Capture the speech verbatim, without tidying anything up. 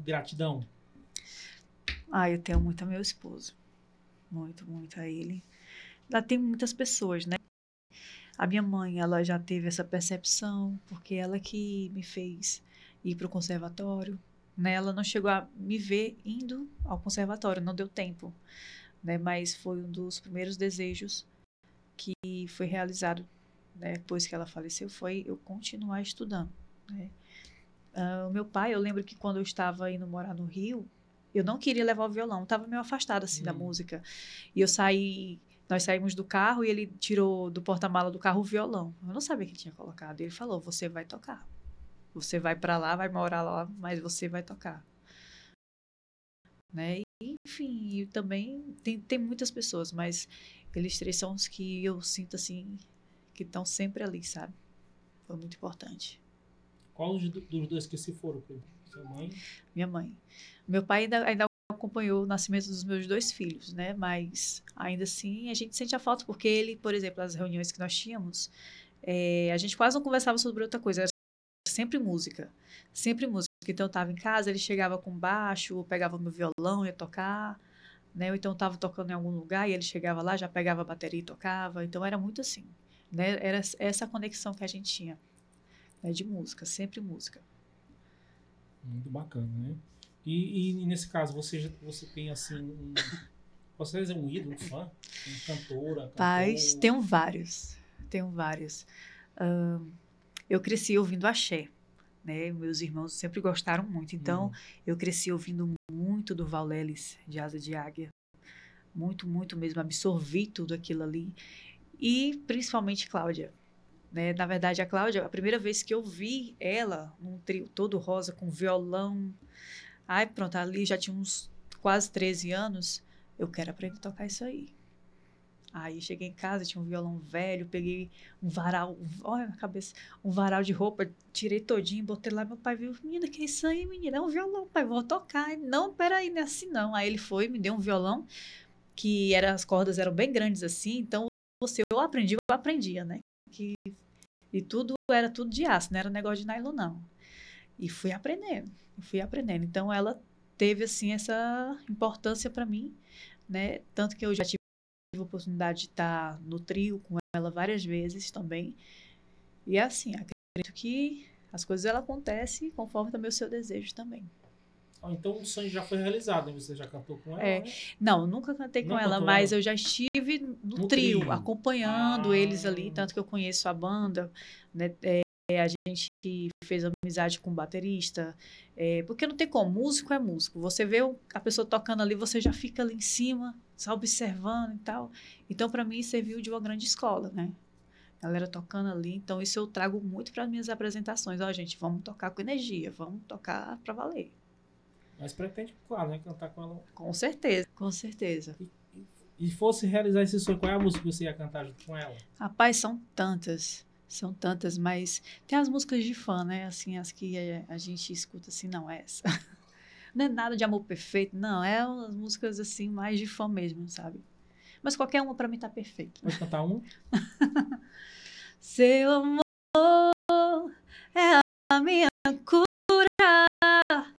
gratidão? Ah, eu tenho muito a meu esposo. Muito, muito a ele. Lá tem muitas pessoas, né? A minha mãe, ela já teve essa percepção, porque ela que me fez ir para o conservatório, né? Ela não chegou a me ver indo ao conservatório, não deu tempo, né? Mas foi um dos primeiros desejos que foi realizado, né? Depois que ela faleceu, foi eu continuar estudando, né? Uh, o meu pai, eu lembro que quando eu estava indo morar no Rio, eu não queria levar o violão, estava meio afastada assim hum. da música. E eu saí, nós saímos do carro e ele tirou do porta-mala do carro o violão. Eu não sabia que ele tinha colocado. Ele falou: "Você vai tocar. Você vai para lá, vai morar lá, mas você vai tocar." Né? E, enfim, e também tem, tem muitas pessoas, mas eles três são os que eu sinto assim que estão sempre ali, sabe? Foi muito importante. Qual dos, dos dois que se foram? Sua mãe? Minha mãe. Meu pai ainda, ainda acompanhou o nascimento dos meus dois filhos, né? Mas ainda assim a gente sente a falta, porque ele, por exemplo, as reuniões que nós tínhamos, é, a gente quase não conversava sobre outra coisa, era sempre música, sempre música. Então eu estava em casa, ele chegava com baixo, pegava meu violão, ia tocar, né? Ou então eu estava tocando em algum lugar e ele chegava lá, já pegava a bateria e tocava. Então era muito assim, né? Era essa conexão que a gente tinha, né? De música, sempre música. Muito bacana, né? E, e nesse caso, você, você tem assim, um, posso dizer um ídolo, um fã? Um cantora, cantor? Paz, tenho vários, tenho vários. Uh, eu cresci ouvindo axé, né? Meus irmãos sempre gostaram muito, então hum. eu cresci ouvindo muito do Val Lelis, de Asa de Águia. Muito, muito mesmo, absorvi tudo aquilo ali. E principalmente Cláudia. Né? Na verdade, a Cláudia, a primeira vez que eu vi ela num trio todo rosa, com violão, ai pronto, ali já tinha uns quase treze anos, eu quero aprender a tocar isso aí. Aí cheguei em casa, tinha um violão velho, peguei um varal, olha a cabeça, um varal de roupa, tirei todinho, botei lá, meu pai viu, menina, que é isso aí, menina? É um violão, pai, vou tocar. Não, peraí, não é assim não. Aí ele foi, me deu um violão, que era, as cordas eram bem grandes assim, então você, eu aprendi, eu aprendia, né? Que, e tudo era tudo de aço, não era negócio de nylon, não. E fui aprendendo, fui aprendendo. Então ela teve, assim, essa importância para mim, né? Tanto que eu já tive a oportunidade de estar no trio com ela várias vezes também. E é assim, acredito que as coisas ela acontecem conforme também o seu desejo também. Ah, então o sonho já foi realizado, né? Você já cantou com ela, é, né? Não, nunca cantei Não com ela, mas ela? eu já estive no, no trio, trio, acompanhando ah. eles ali, tanto que eu conheço a banda, né? É, a gente fez amizade com o baterista, é, porque não tem como, músico é músico, você vê a pessoa tocando ali, você já fica ali em cima, só observando e tal. Então, para mim, serviu de uma grande escola, né? Galera tocando ali, então isso eu trago muito para minhas apresentações. Ó, gente, vamos tocar com energia, vamos tocar para valer. Mas pretende, claro, né, cantar com ela. Com certeza, com certeza. E, e, e fosse realizar esse sonho, qual é a música que você ia cantar junto com ela? Rapaz, são tantas, são tantas, mas tem as músicas de fã, né? Assim, as que a, a gente escuta assim, não, essa. Não é nada de amor perfeito, não, é umas músicas assim, mais de fã mesmo, sabe? Mas qualquer uma para mim tá perfeito. Pode cantar uma? Seu amor é a minha cura.